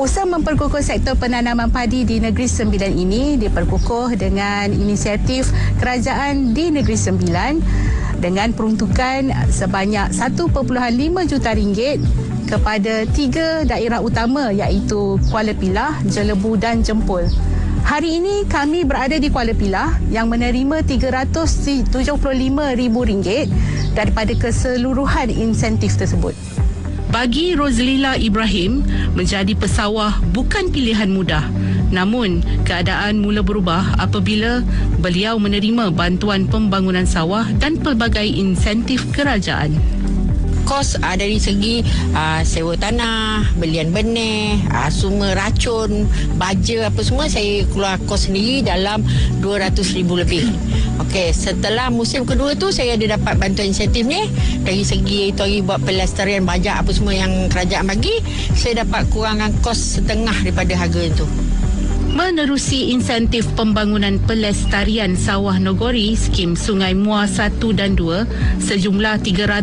Usaha memperkukuh sektor penanaman padi di Negeri Sembilan ini diperkukuh dengan inisiatif kerajaan di Negeri Sembilan dengan peruntukan sebanyak 1.5 juta ringgit kepada 3 daerah utama iaitu Kuala Pilah, Jelebu dan Jempol. Hari ini kami berada di Kuala Pilah yang menerima RM375,000 daripada keseluruhan insentif tersebut. Bagi Rozlila Ibrahim, menjadi pesawah bukan pilihan mudah. Namun, keadaan mula berubah apabila beliau menerima bantuan pembangunan sawah dan pelbagai insentif kerajaan. Kos dari segi sewa tanah, belian benih, semua racun, baja apa semua saya keluar kos sendiri dalam RM200,000 lebih. Okey, setelah musim kedua tu saya ada dapat bantuan insentif ni dari segi itu hari buat pelestarian bajak apa semua yang kerajaan bagi, saya dapat kurangan kos setengah daripada harga itu. Menerusi insentif pembangunan pelestarian sawah Nogori, skim Sungai Muar 1 dan 2, sejumlah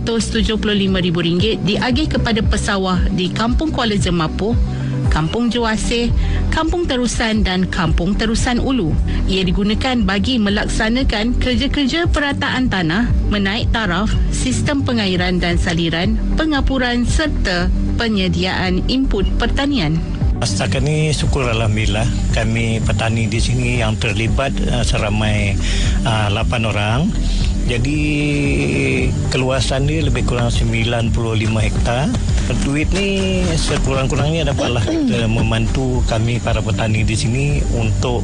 RM375,000 diagih kepada pesawah di Kampung Kuala Jemapuh, Kampung Juasih, Kampung Terusan dan Kampung Terusan Ulu. Ia digunakan bagi melaksanakan kerja-kerja perataan tanah, menaik taraf, sistem pengairan dan saliran, pengapuran serta penyediaan input pertanian. Setakat ni syukur alhamdulillah kami petani di sini yang terlibat seramai 8 orang. Jadi keluasan dia lebih kurang 95 hektar. Duit ni sekurang-kurangnya dapatlah kita membantu kami para petani di sini untuk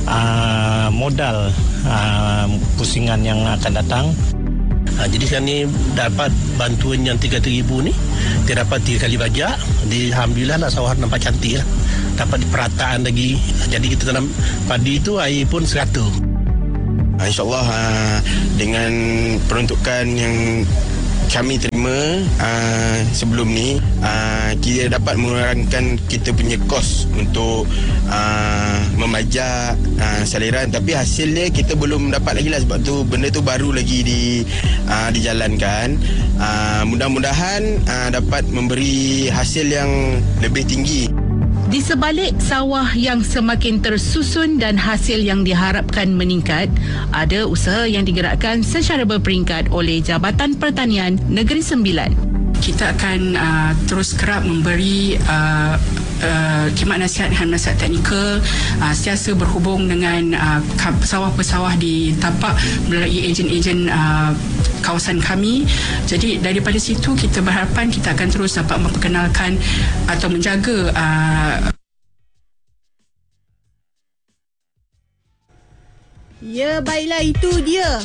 modal pusingan yang akan datang. Jadi sekarang ni dapat bantuan yang 300,000 ni, dia dapat 3 kali bajak. Alhamdulillah lah, sawah nampak cantik lah. Dapat perataan lagi. Jadi kita tanam padi tu air pun 100. InsyaAllah dengan peruntukan yang kami terima sebelum ni, kita dapat mengurangkan kita punya kos untuk membajak saliran, tapi hasilnya kita belum dapat lagi lah sebab tu benda tu baru lagi dijalankan. Mudah-mudahan dapat memberi hasil yang lebih tinggi. Di sebalik sawah yang semakin tersusun dan hasil yang diharapkan meningkat, ada usaha yang digerakkan secara berperingkat oleh Jabatan Pertanian Negeri Sembilan. Kita akan terus kerap memberi khidmat nasihat dan nasihat teknikal sentiasa berhubung dengan pesawah-pesawah di tapak melalui ejen-ejen kawasan kami. Jadi daripada situ kita berharapan kita akan terus dapat memperkenalkan atau menjaga Ya, baiklah, itu dia.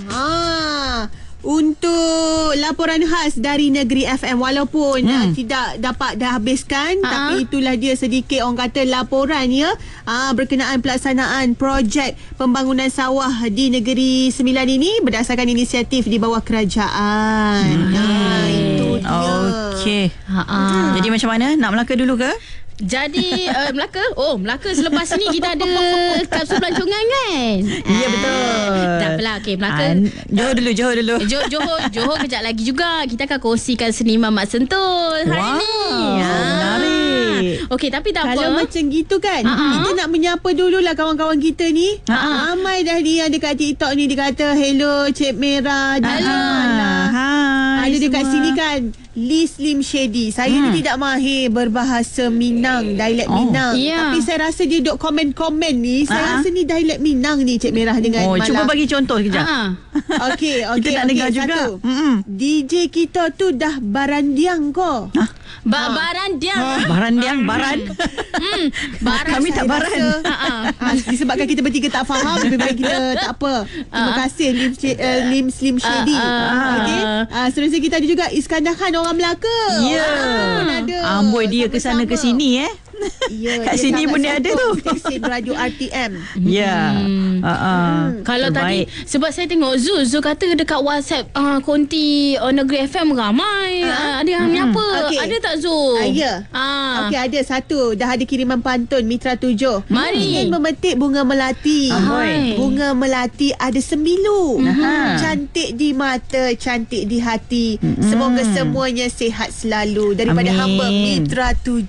Untuk laporan khas dari Negeri FM, walaupun tidak dapat dah habiskan, tapi itulah dia sedikit orang kata laporan ya, berkenaan pelaksanaan projek pembangunan sawah di Negeri Sembilan ini berdasarkan inisiatif di bawah kerajaan. Itu dia. Okey. Jadi macam mana? Nak Melaka dulu ke? Jadi Melaka? Oh, Melaka selepas ni kita ada kapsul pelancongan kan? Ya, betul. Tak apalah. Okey, Melaka. Johor dulu. Johor kejap lagi juga. Kita akan kongsikan seniman Mat Sentul hari ni. Menarik. Okey, tapi tak apa. Kalau macam gitu kan, kita nak menyapa dululah kawan-kawan kita ni. Ramai dah ni yang dekat TikTok ni, dia kata hello Cik Merah. Hello. Ada dekat sini kan, Lee Slim Shady. Saya ni tidak mahir berbahasa Minang, dialek Minang. Tapi saya rasa dia duk komen-komen ni, saya rasa ni dialek Minang ni Cik Merah dengan Malah. Cuba bagi contoh sekejap. Okey, kita nak dengar juga. DJ kita tu dah barandiang ko. Barandiang. Baran. Kami tak baran. Disebabkan kita bertiga tak faham, lebih baik kita tak apa. Terima kasih Lim Slim Shady. Okey. Seterusnya kita ada juga Iskandar Khan, orang Melaka. Ya. Amboi dia ke sana ke sini kat sini pun dia ada tu. Stesen radio RTM. Ya. Kalau tadi sebab saya tengok Zul kata dekat WhatsApp konti Negeri FM ramai ada yang menyapa. Ada tak Zul? Ya. Okey, ada satu. Dah ada kiriman pantun Mitra 7. Mari. Ingin memetik bunga melati. Bunga melati ada sembilu. Cantik di mata, cantik di hati. Semoga semuanya sihat selalu. Daripada hamba Mitra 7.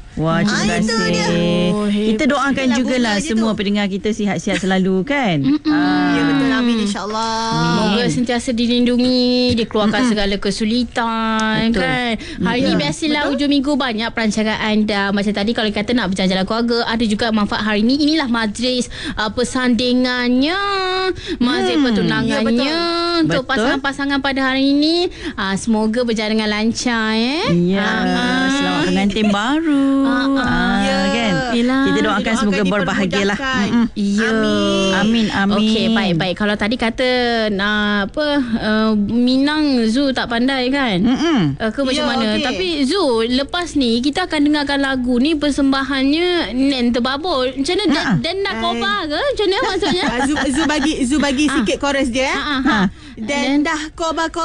Wah, terima kasih. Kita doakan jugalah semua pendengar kita sihat-sihat selalu kan. Ya betul, amin insyaAllah. Semoga sentiasa dilindungi, dikeluarkan segala kesulitan. Betul. Kan. Hari ni biasalah hujung minggu banyak perancangan dah. Macam tadi kalau kata nak berjalan-jalan keluarga, ada juga manfaat hari ni. Inilah majlis persandingannya, majlis pertunangannya untuk pasangan-pasangan pada hari ini. Semoga berjalan dengan lancar Selamat pengantin baru. Kan. Kita doakan semoga berbahagialah. Amin. Okey, baik. Kalau tadi kata Minang Zu tak pandai kan? Ke macam mana? Okay. Tapi Zu, lepas ni kita akan dengarkan lagu ni persembahannya Nen Terbabul. Macam mana? Dan nak cover ke? Macam mana maksudnya? Zu bagi sikit chorus dia. Dan dah koba. Tak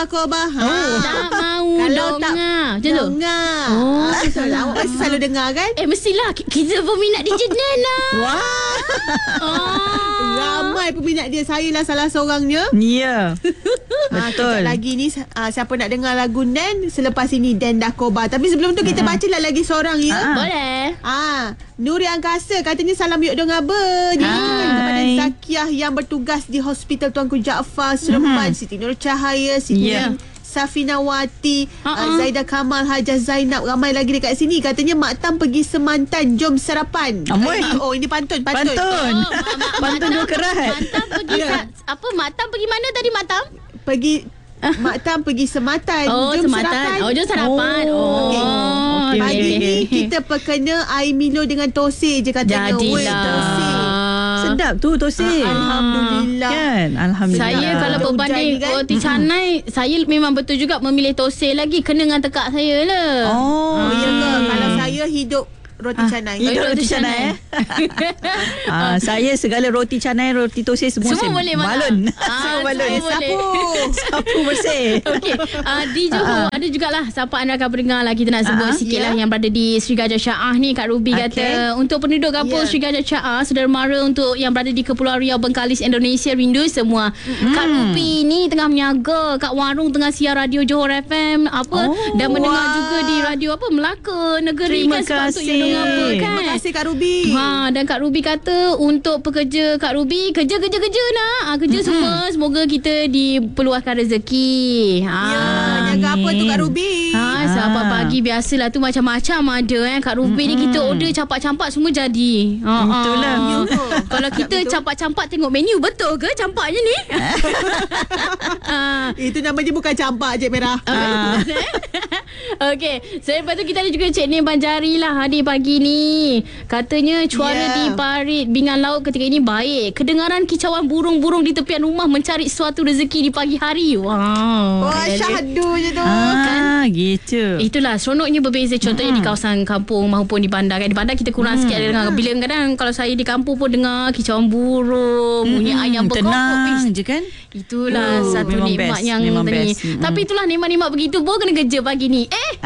mau dengar. Macam tu? Dengar. Awak mesti selalu dengar kan? Mestilah. Kita peminat DJ Nen lah. Wah. Ramai peminat dia. Saya lah salah seorangnya. Ya. Betul. Lagi ni siapa nak dengar lagu Nen selepas ini Dan dah koba. Tapi sebelum tu kita bacalah lagi seorang ya. Boleh. Nuri Angkasa katanya salam yuk dong aba. Kepada Zakiah yang bertugas di Hospital Tuanku Jaafar Seremban, Siti Nur Cahaya, Siti Safinawati, Zaida Kamal, Hajah Zainab, ramai lagi dekat sini. Katanya Mak Tam pergi Semantan, jom sarapan. Ini pantun. Pantun dua kerat. Mak Tam pergi Mak Tam pergi mana tadi Mak Tam? Mak Tam pergi Sematan. Jom sarapan. Jom sarapan. Pagi ni kita perkena air Milo dengan tosir je katanya. Jadilah. Sedap tu tosir. Alhamdulillah. Kan? Alhamdulillah. Saya kalau berbanding roti canai, saya memang betul juga memilih tosir lagi. Kena dengan tekak saya lah. Ya ke? Kalau saya hidup roti canai. Roti canai. Saya segala roti canai, roti tosir semua boleh balun. Semua balun. Sapu bersih. Okey. Di Johor ada jugalah siapa anda akan dengar lah. Kita nak sebut sikit lah yang berada di Sri Gajah Syaah ni. Kak Ruby kata untuk penduduk kampung Sri Gajah Syaah, saudara mara untuk yang berada di Kepulauan Riau, Bengkalis, Indonesia, rindu semua. Kak Ruby ni tengah menyaga kat warung, tengah siar radio Johor FM dan mendengar juga di radio Melaka Negeri. Terima kan sepatutnya kasih. kan? Terima kasih Kak Ruby. Dan Kak Ruby kata untuk pekerja Kak Ruby, kerja nak. Kerja semua, semoga kita dipeluaskan rezeki. Jaga apa tu Kak Ruby? Sahabat pagi biasalah tu macam-macam ada Kak Ruby ni kita order campak-campak semua jadi. Itulah. Kalau kita campak-campak tengok menu, betul ke campaknya ni? Itu nama dia bukan campak je merah. Okey, selepas tu kita ada juga Cik Nim Banjari lah hadir pagi ni. Katanya cuaca di parit Bingan Laut ketika ini baik. Kedengaran kicauan burung-burung di tepian rumah mencari suatu rezeki di pagi hari. Wah, syahdu je tu. Gitu. Itulah seronoknya berbeza. Contohnya di kawasan kampung maupun di bandar. Di bandar kita kurang sikit ada dengar. Bila kadang kalau saya di kampung pun dengar kicauan burung, bunyi ayam berkokok. Tenang je kan. Itulah satu nikmat yang tadi. Tapi itulah nikmat-nikmat begitu pun kena kerja pagi ni.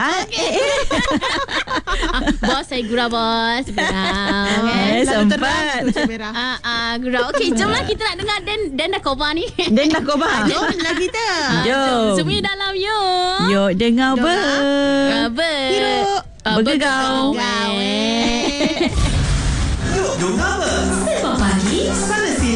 Bos, saya gurau bos. Sempat. Gurau. Okey, jomlah kita nak dengar Dan dah cover ni. Dan dah cover. Jomlah kita. Jom. Semuanya dalam yuk. Yuk dengar Hirup. Bergegau. Gawe. Yuk dengar